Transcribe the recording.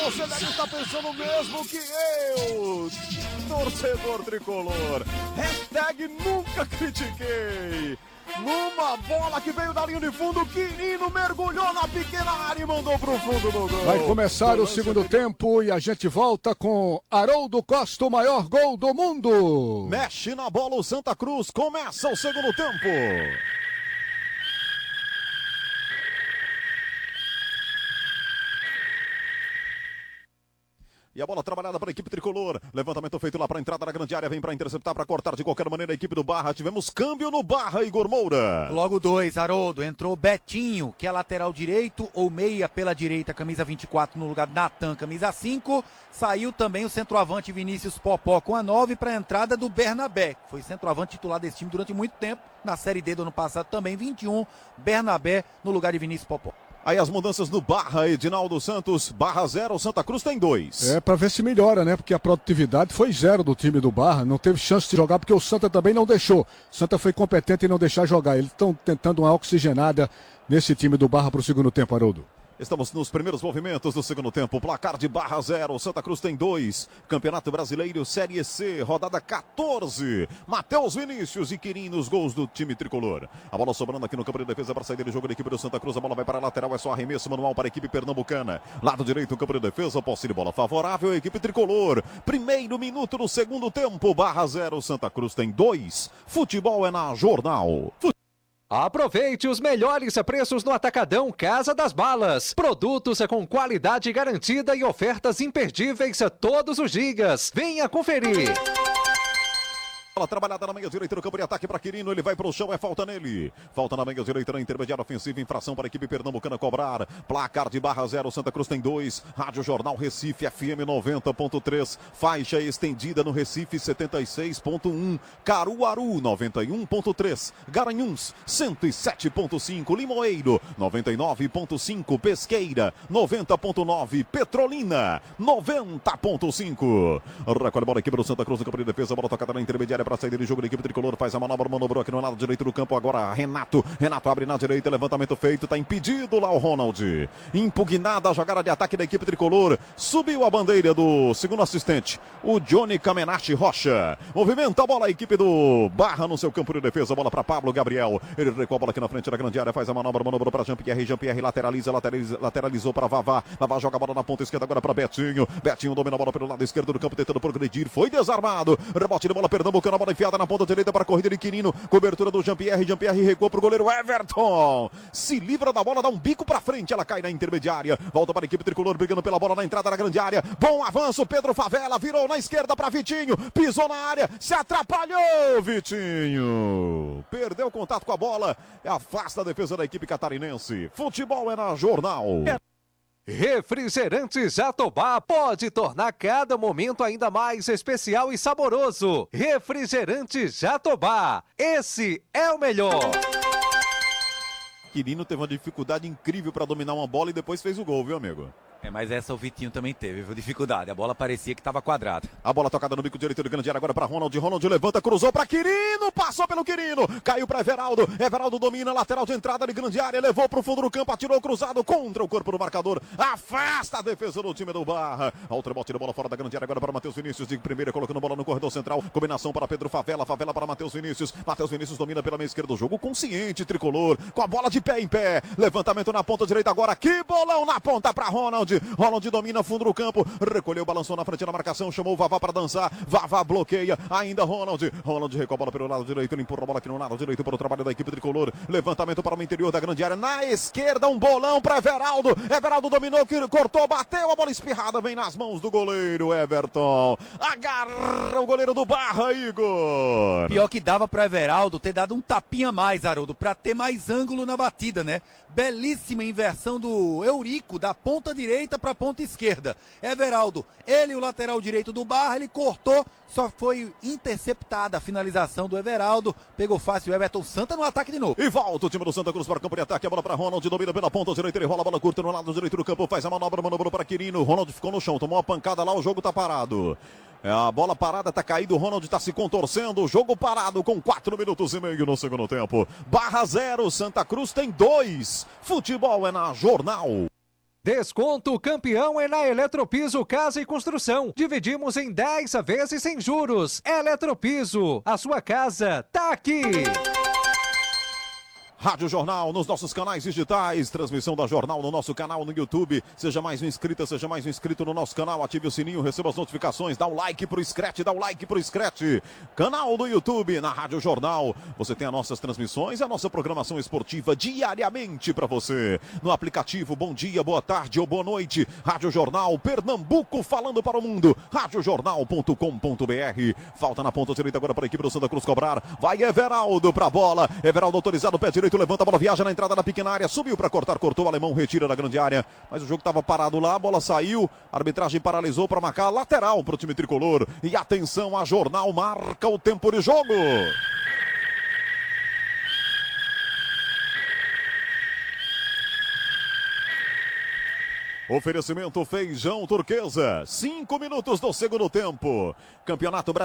você deve estar pensando mesmo que eu, torcedor tricolor. Hashtag nunca critiquei. Numa bola que veio da linha de fundo, o Quirino mergulhou na pequena área e mandou pro fundo do gol. Vai começar o segundo tempo e a gente volta com Haroldo Costa, o maior gol do mundo. Mexe na bola o Santa Cruz, começa o segundo tempo. E a bola trabalhada para a equipe tricolor. Levantamento feito lá para a entrada da grande área. Vem para interceptar, para cortar de qualquer maneira a equipe do Barra. Tivemos câmbio no Barra, Igor Moura. Logo 2, Haroldo. Entrou Betinho, que é lateral direito ou meia pela direita, camisa 24 no lugar de Natan, camisa 5. Saiu também o centroavante Vinícius Popó com a 9 para a entrada do Bernabé, que foi centroavante titular desse time durante muito tempo. Na Série D do ano passado também, 21. Bernabé no lugar de Vinícius Popó. Aí as mudanças no Barra, Edinaldo Santos, Barra 0, Santa Cruz tem 2. É, pra ver se melhora, né? Porque a produtividade foi 0 do time do Barra, não teve chance de jogar porque o Santa também não deixou. O Santa foi competente em não deixar jogar. Eles estão tentando uma oxigenada nesse time do Barra pro segundo tempo, Haroldo. Estamos nos primeiros movimentos do segundo tempo. Placar de Barra 0, Santa Cruz tem 2. Campeonato Brasileiro Série C, rodada 14. Matheus Vinícius e Quirino, os gols do time tricolor. A bola sobrando aqui no campo de defesa para sair do jogo da equipe do Santa Cruz. A bola vai para a lateral, é só arremesso manual para a equipe pernambucana. Lado direito, campo de defesa, posse de bola favorável à equipe tricolor. Primeiro minuto do segundo tempo. Barra 0, Santa Cruz tem 2. Futebol é na Jornal. Aproveite os melhores preços no Atacadão Casa das Balas. Produtos com qualidade garantida e ofertas imperdíveis todos os dias. Venha conferir. Bola trabalhada na meia direita do campo de ataque para Quirino, ele vai para o chão, é falta nele. Falta na meia direita, na intermediária ofensiva, infração para a equipe pernambucana cobrar. Placar de Barra 0, Santa Cruz tem 2. Rádio Jornal Recife, FM 90.3. Faixa estendida no Recife 76.1. Caruaru 91.3. Garanhuns 107.5. Limoeiro 99.5. Pesqueira 90.9. Petrolina 90.5. Recolhe a bola, equipe do Santa Cruz no campo de defesa, bola tocada na intermediária para sair de jogo da equipe tricolor, faz a manobra, manobrou aqui no lado direito do campo, agora Renato abre na direita, levantamento feito, tá impedido lá o Ronald, impugnada a jogada de ataque da equipe tricolor, subiu a bandeira do segundo assistente, o Johnny Camenachi Rocha, movimenta a bola a equipe do Barra no seu campo de defesa, bola para Pablo Gabriel, ele recua a bola aqui na frente da grande área, faz a manobra, manobrou para Jean-Pierre lateralizou para Vavá joga a bola na ponta esquerda agora para Betinho domina a bola pelo lado esquerdo do campo, tentando progredir, foi desarmado, rebote de bola, Pernambucano, a bola enfiada na ponta direita para a corrida de Quirino, cobertura do Jean-Pierre recuou para o goleiro Everton, se livra da bola, dá um bico para frente, ela cai na intermediária, volta para a equipe tricolor, brigando pela bola na entrada da grande área, bom avanço, Pedro Favela, virou na esquerda para Vitinho, pisou na área, se atrapalhou, Vitinho, perdeu contato com a bola, afasta a defesa da equipe catarinense, futebol é na Jornal. Refrigerante Jatobá pode tornar cada momento ainda mais especial e saboroso. Refrigerante Jatobá, esse é o melhor. Quirino teve uma dificuldade incrível para dominar uma bola e depois fez o gol, viu, amigo? Mas essa o Vitinho também teve, viu? Dificuldade. A bola parecia que estava quadrada. A bola tocada no bico direito do grande área agora para Ronald levanta, cruzou para Quirino, passou pelo Quirino, caiu para Everaldo domina, lateral de entrada de grande área, levou para o fundo do campo, atirou cruzado contra o corpo do marcador, afasta a defesa do time do Barra. Outro rebote de bola fora da grande área agora para Matheus Vinícius, de primeira colocando bola no corredor central, combinação para Pedro Favela para Matheus Vinícius domina pela meia esquerda, o jogo consciente tricolor, com a bola de pé em pé, levantamento na ponta direita agora, que bolão na ponta para Ronald domina fundo do campo, recolheu, balançou na frente da marcação, chamou o Vavá para dançar, Vavá bloqueia, ainda Ronald recua a bola pelo lado direito, ele empurra a bola aqui no lado direito para o trabalho da equipe tricolor, levantamento para o interior da grande área, na esquerda um bolão para Everaldo dominou, cortou, bateu, a bola espirrada, vem nas mãos do goleiro Everton, agarra o goleiro do Barra, Igor. Pior que dava para Everaldo ter dado um tapinha mais, Haroldo, para ter mais ângulo na batida, né? Belíssima inversão do Eurico, da ponta direita para a ponta esquerda. Everaldo, ele o lateral direito do Barra, ele cortou, só foi interceptada a finalização do Everaldo, pegou fácil o Everton Santa no ataque de novo. E volta o time do Santa Cruz para o campo de ataque, a bola para Ronald, domina pela ponta direita, ele rola a bola curta no lado direito do campo, faz a manobra, manobrou para Quirino, Ronald ficou no chão, tomou uma pancada lá, o jogo tá parado. A bola parada, tá caído, o Ronald tá se contorcendo, o jogo parado com 4 minutos e meio no segundo tempo. Barra 0, Santa Cruz tem 2. Futebol é na Jornal. Desconto campeão é na Eletropiso Casa e Construção. Dividimos em 10 vezes sem juros. Eletropiso, a sua casa tá aqui. Rádio Jornal nos nossos canais digitais, transmissão da Jornal no nosso canal no YouTube. Seja mais um inscrita, seja mais um inscrito no nosso canal, ative o sininho, receba as notificações, dá um like pro Scratch, canal do YouTube na Rádio Jornal. Você tem as nossas transmissões e a nossa programação esportiva diariamente para você. No aplicativo, bom dia, boa tarde ou boa noite. Rádio Jornal, Pernambuco falando para o mundo. radiojornal.com.br. Falta na ponta direita agora para a equipe do Santa Cruz cobrar. Vai Everaldo pra bola. Everaldo autorizado, pé direito. Levanta a bola, viaja na entrada da pequena área, subiu para cortar, cortou, o alemão retira da grande área, mas o jogo estava parado lá, a bola saiu, a arbitragem paralisou para marcar lateral para o time tricolor. E atenção, a Jornal marca o tempo de jogo. Oferecimento Feijão Turquesa, 5 minutos do segundo tempo. Campeonato Brasileiro.